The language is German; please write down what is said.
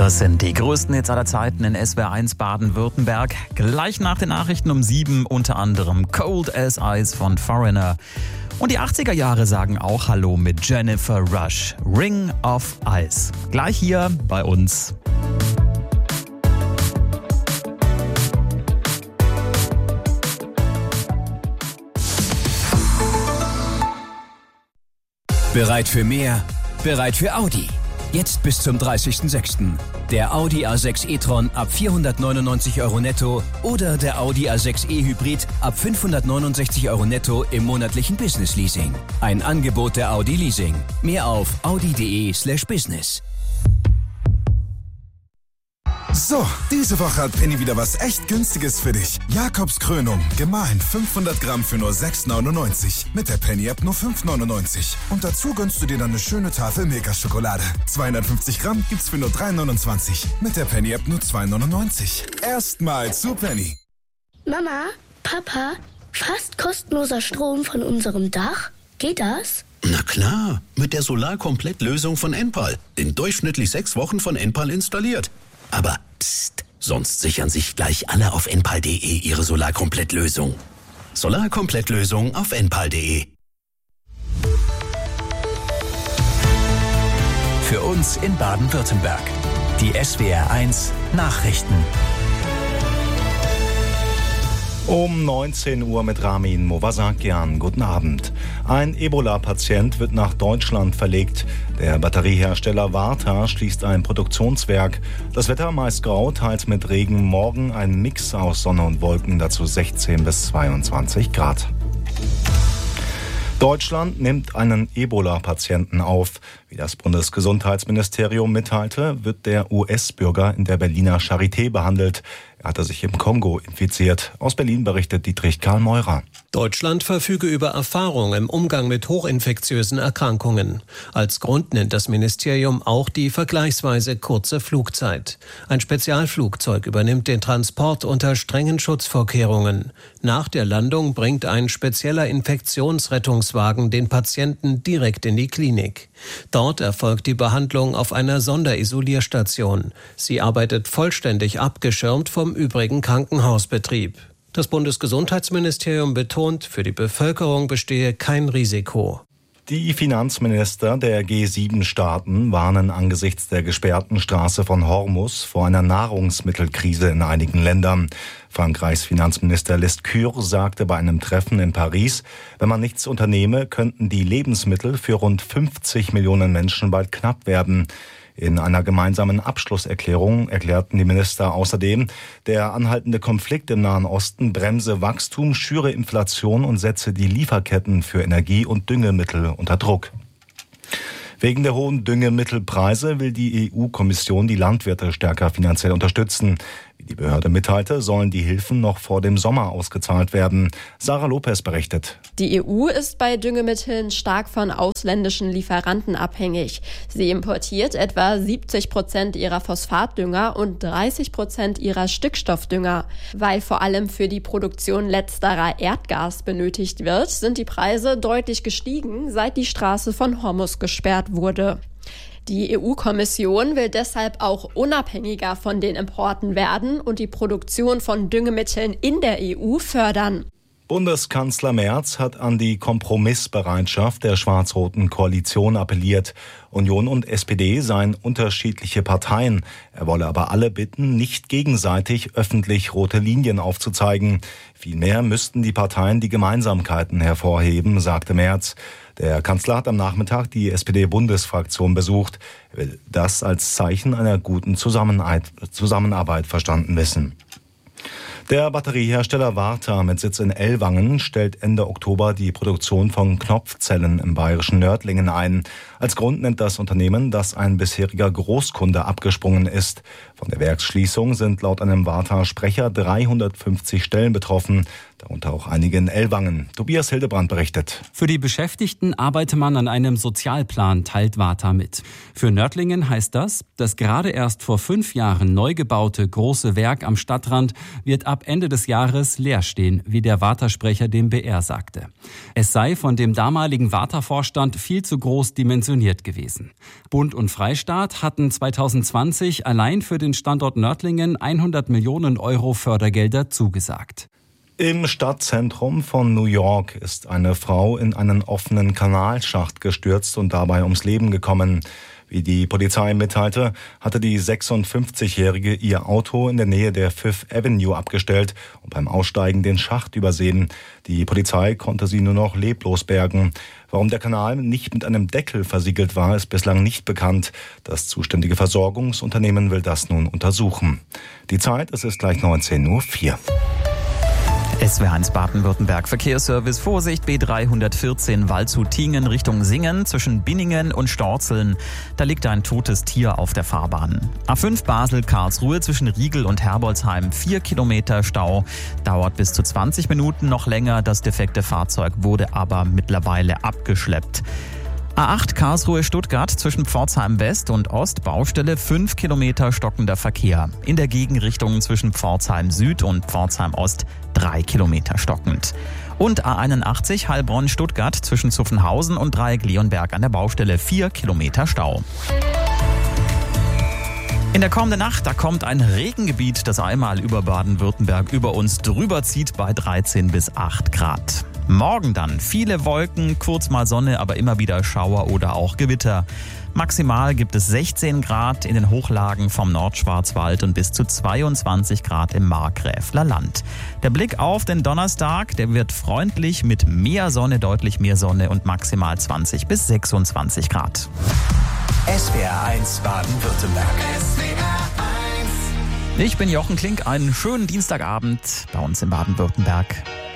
Das sind die größten Hits aller Zeiten in SWR 1 Baden-Württemberg. Gleich nach den Nachrichten um 7 unter anderem Cold as Ice von Foreigner. Und die 80er Jahre sagen auch Hallo mit Jennifer Rush. Ring of Ice. Gleich hier bei uns. Bereit für mehr? Bereit für Audi. Jetzt bis zum 30.06. Der Audi A6 e-tron ab 499 € netto oder der Audi A6 e-Hybrid ab 569 € netto im monatlichen Business-Leasing. Ein Angebot der Audi Leasing. Mehr auf audi.de/business. So, diese Woche hat Penny wieder was echt Günstiges für dich. Jakobs Krönung, gemahlen 500 Gramm für nur 6,99. Mit der Penny-App nur 5,99. Und dazu gönnst du dir dann eine schöne Tafel Milka-Schokolade. 250 Gramm gibt's für nur 3,29. Mit der Penny-App nur 2,99. Erstmal zu Penny. Mama, Papa, fast kostenloser Strom von unserem Dach? Geht das? Na klar, mit der Solarkomplett-Lösung von Enpal. In durchschnittlich 6 Wochen von Enpal installiert. Aber psst, sonst sichern sich gleich alle auf enpal.de ihre Solarkomplett-Lösung. Solarkomplett-Lösung auf enpal.de. Für uns in Baden-Württemberg. Die SWR 1 Nachrichten. Um 19 Uhr mit Ramin Movasakian. Guten Abend. Ein Ebola-Patient wird nach Deutschland verlegt. Der Batteriehersteller Varta schließt ein Produktionswerk. Das Wetter meist grau, teils mit Regen. Morgen ein Mix aus Sonne und Wolken, dazu 16 bis 22 Grad. Deutschland nimmt einen Ebola-Patienten auf. Wie das Bundesgesundheitsministerium mitteilte, wird der US-Bürger in der Berliner Charité behandelt. Er hatte sich im Kongo infiziert. Aus Berlin berichtet Dietrich Karl Meurer. Deutschland verfüge über Erfahrung im Umgang mit hochinfektiösen Erkrankungen. Als Grund nennt das Ministerium auch die vergleichsweise kurze Flugzeit. Ein Spezialflugzeug übernimmt den Transport unter strengen Schutzvorkehrungen. Nach der Landung bringt ein spezieller Infektionsrettungswagen den Patienten direkt in die Klinik. Dort erfolgt die Behandlung auf einer Sonderisolierstation. Sie arbeitet vollständig abgeschirmt vom übrigen Krankenhausbetrieb. Das Bundesgesundheitsministerium betont, für die Bevölkerung bestehe kein Risiko. Die Finanzminister der G7-Staaten warnen angesichts der gesperrten Straße von Hormuz vor einer Nahrungsmittelkrise in einigen Ländern. Frankreichs Finanzminister Lescure sagte bei einem Treffen in Paris, wenn man nichts unternehme, könnten die Lebensmittel für rund 50 Millionen Menschen bald knapp werden. In einer gemeinsamen Abschlusserklärung erklärten die Minister außerdem, der anhaltende Konflikt im Nahen Osten bremse Wachstum, schüre Inflation und setze die Lieferketten für Energie und Düngemittel unter Druck. Wegen der hohen Düngemittelpreise will die EU-Kommission die Landwirte stärker finanziell unterstützen. Wie die Behörde mitteilte, sollen die Hilfen noch vor dem Sommer ausgezahlt werden. Sarah Lopez berichtet. Die EU ist bei Düngemitteln stark von ausländischen Lieferanten abhängig. Sie importiert etwa 70% ihrer Phosphatdünger und 30% ihrer Stickstoffdünger. Weil vor allem für die Produktion letzterer Erdgas benötigt wird, sind die Preise deutlich gestiegen, seit die Straße von Hormuz gesperrt wurde. Die EU-Kommission will deshalb auch unabhängiger von den Importen werden und die Produktion von Düngemitteln in der EU fördern. Bundeskanzler Merz hat an die Kompromissbereitschaft der schwarz-roten Koalition appelliert. Union und SPD seien unterschiedliche Parteien. Er wolle aber alle bitten, nicht gegenseitig öffentlich rote Linien aufzuzeigen. Vielmehr müssten die Parteien die Gemeinsamkeiten hervorheben, sagte Merz. Der Kanzler hat am Nachmittag die SPD-Bundesfraktion besucht. Er will das als Zeichen einer guten Zusammenarbeit verstanden wissen. Der Batteriehersteller Varta mit Sitz in Ellwangen stellt Ende Oktober die Produktion von Knopfzellen im bayerischen Nördlingen ein. Als Grund nennt das Unternehmen, dass ein bisheriger Großkunde abgesprungen ist. Von der Werksschließung sind laut einem Varta-Sprecher 350 Stellen betroffen, darunter auch einige in Ellwangen. Tobias Hildebrand berichtet. Für die Beschäftigten arbeite man an einem Sozialplan, teilt Varta mit. Für Nördlingen heißt das gerade erst vor 5 Jahren neu gebaute große Werk am Stadtrand wird ab Ende des Jahres leer stehen, wie der Varta-Sprecher dem BR sagte. Es sei von dem damaligen Varta-Vorstand viel zu groß dimensioniert gewesen. Bund und Freistaat hatten 2020 allein für den Standort Nördlingen 100 Millionen Euro Fördergelder zugesagt. Im Stadtzentrum von New York ist eine Frau in einen offenen Kanalschacht gestürzt und dabei ums Leben gekommen. Wie die Polizei mitteilte, hatte die 56-Jährige ihr Auto in der Nähe der Fifth Avenue abgestellt und beim Aussteigen den Schacht übersehen. Die Polizei konnte sie nur noch leblos bergen. Warum der Kanal nicht mit einem Deckel versiegelt war, ist bislang nicht bekannt. Das zuständige Versorgungsunternehmen will das nun untersuchen. Die Zeit, es ist gleich 19:04 Uhr. SWR1 Baden-Württemberg Verkehrsservice. Vorsicht, B314 Waldshut-Tiengen Richtung Singen zwischen Binningen und Storzeln. Da liegt ein totes Tier auf der Fahrbahn. A5 Basel-Karlsruhe zwischen Riegel und Herbolzheim 4 Kilometer Stau. Dauert bis zu 20 Minuten noch länger. Das defekte Fahrzeug wurde aber mittlerweile abgeschleppt. A8 Karlsruhe-Stuttgart zwischen Pforzheim West und Ost Baustelle 5 Kilometer stockender Verkehr. In der Gegenrichtung zwischen Pforzheim Süd und Pforzheim Ost 3 Kilometer stockend. Und A81 Heilbronn-Stuttgart zwischen Zuffenhausen und Dreieck-Leonberg an der Baustelle 4 Kilometer Stau. In der kommenden Nacht, da kommt ein Regengebiet, das einmal über Baden-Württemberg über uns drüber zieht bei 13 bis 8 Grad. Morgen dann viele Wolken, kurz mal Sonne, aber immer wieder Schauer oder auch Gewitter. Maximal gibt es 16 Grad in den Hochlagen vom Nordschwarzwald und bis zu 22 Grad im Markgräfler Land. Der Blick auf den Donnerstag, der wird freundlich mit mehr Sonne, deutlich mehr Sonne und maximal 20 bis 26 Grad. SWR1 Baden-Württemberg. Ich bin Jochen Klink, einen schönen Dienstagabend bei uns in Baden-Württemberg.